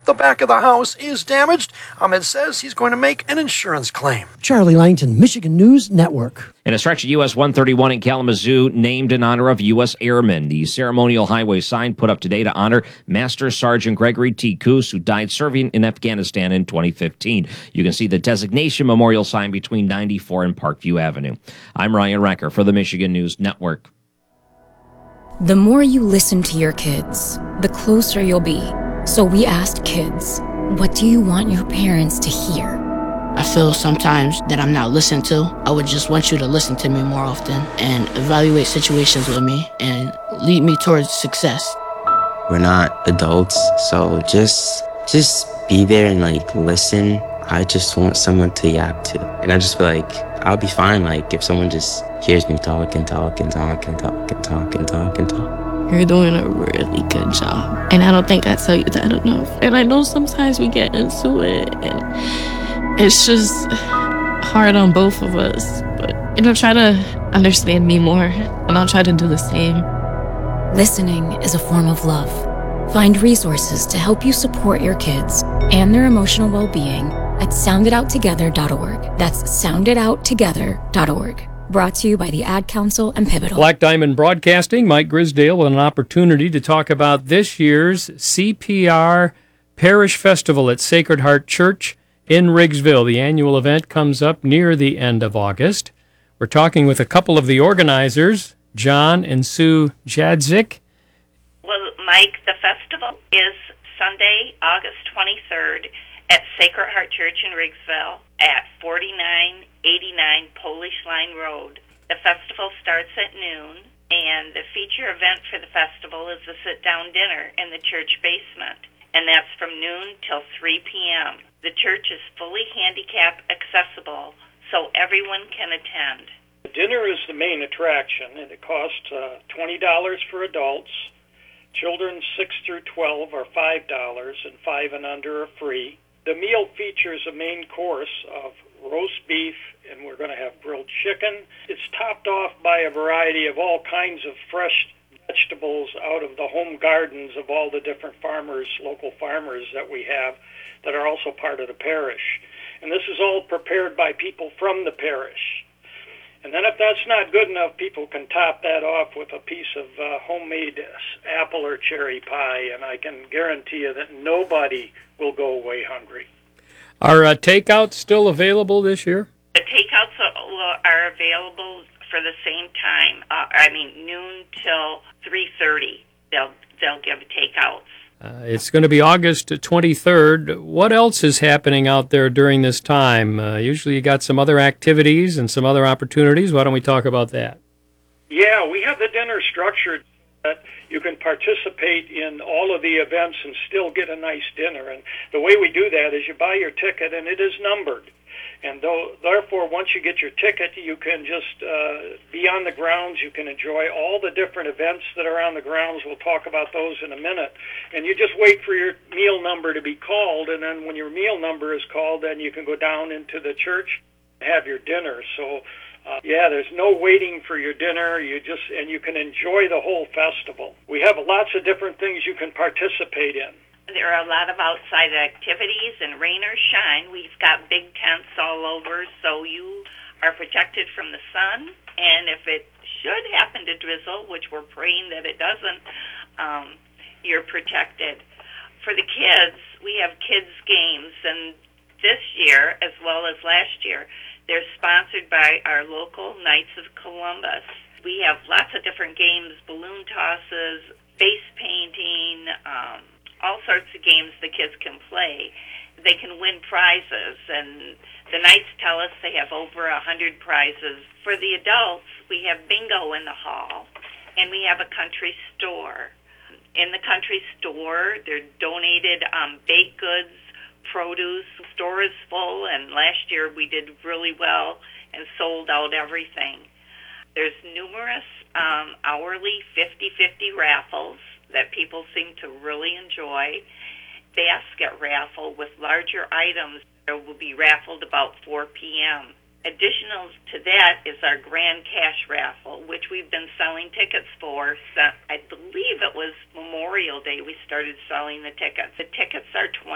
The back of the house is damaged. Ahmed says he's going to make an insurance claim. Charlie Langton, Michigan News Network. And a stretch of US 131 in Kalamazoo named in honor of U.S. airmen. The ceremonial highway sign put up today to honor Master Sergeant Gregory T. Coos, who died serving in Afghanistan in 2015. You can see the designation memorial sign between 94 and Parkview Avenue. I'm Ryan Recker for the Michigan News Network. The more you listen to your kids, the closer you'll be. So we asked kids, what do you want your parents to hear? I feel sometimes that I'm not listened to. I would just want you to listen to me more often and evaluate situations with me and lead me towards success. We're not adults, so just be there and listen. I just want someone to yap to. And I just feel like I'll be fine if someone just hears me talk and talk and talk and talk and talk and talk and talk. You're doing a really good job. And I don't think I tell you that enough. And I know sometimes we get into it and it's just hard on both of us. But, try to understand me more and I'll try to do the same. Listening is a form of love. Find resources to help you support your kids and their emotional well-being at sounditouttogether.org. That's sounditouttogether.org. Brought to you by the Ad Council and Pivotal. Black Diamond Broadcasting, Mike Grisdale with an opportunity to talk about this year's CPR Parish Festival at Sacred Heart Church in Riggsville. The annual event comes up near the end of August. We're talking with a couple of the organizers, John and Sue Jadzik. Well, Mike, the festival is Sunday, August 23rd at Sacred Heart Church in Riggsville at 4989 Polish Line Road. The festival starts at noon, and the feature event for the festival is the sit-down dinner in the church basement, and that's from noon till 3 p.m. The church is fully handicap accessible, so everyone can attend. The dinner is the main attraction, and it costs $20 for adults. Children 6 through 12 are $5, and 5 and under are free. The meal features a main course of roast beef, and we're going to have grilled chicken. It's topped off by a variety of all kinds of fresh vegetables out of the home gardens of all the different farmers, local farmers that we have that are also part of the parish. And this is all prepared by people from the parish. And then if that's not good enough, people can top that off with a piece of homemade apple or cherry pie, and I can guarantee you that nobody will go away hungry. Are takeouts still available this year? The takeouts are available for the same time. Noon till 3:30. They'll give takeouts. It's going to be August 23rd. What else is happening out there during this time? Usually you got some other activities and some other opportunities. Why don't we talk about that? Yeah, we have the dinner structured that you can participate in all of the events and still get a nice dinner. And the way we do that is you buy your ticket, and it is numbered. And therefore, once you get your ticket, you can just be on the grounds. You can enjoy all the different events that are on the grounds. We'll talk about those in a minute. And you just wait for your meal number to be called. And then when your meal number is called, then you can go down into the church and have your dinner. So, there's no waiting for your dinner. You can enjoy the whole festival. We have lots of different things you can participate in. There are a lot of outside activities, and rain or shine, we've got big tents all over, so you are protected from the sun. And if it should happen to drizzle, which we're praying that it doesn't, you're protected. For the kids, we have kids' games, and this year, as well as last year, they're sponsored by our local Knights of Columbus. We have lots of different games, balloon tosses, face painting, all sorts of games the kids can play. They can win prizes, and the Knights tell us they have over 100 prizes. For the adults, we have bingo in the hall, and we have a country store. In the country store, they're donated baked goods, produce. The store is full, and last year we did really well and sold out everything. There's numerous hourly 50-50 raffles that people seem to really enjoy. Basket raffle with larger items that will be raffled about 4 p.m. Additional to that is our Grand Cash Raffle, which we've been selling tickets for since, I believe it was Memorial Day we started selling the tickets. The tickets are $20.